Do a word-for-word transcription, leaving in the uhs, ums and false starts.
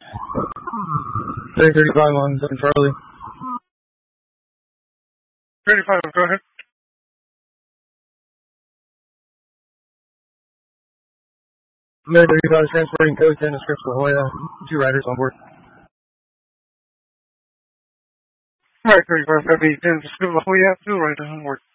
Three thirty-five on seven Charlie. thirty-five, go ahead. Mid thirty-five is transporting code ten to Scripps La Jolla. Two riders on board. Alright, thirty-five, copy ten to Scripps La Jolla, two riders on board.